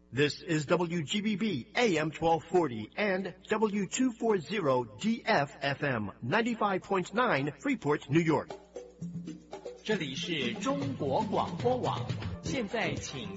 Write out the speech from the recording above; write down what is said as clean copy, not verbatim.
This is WGBB AM 1240 and W240 DFFM 95.9 Freeport, New York. 这里是中国广播网，现在请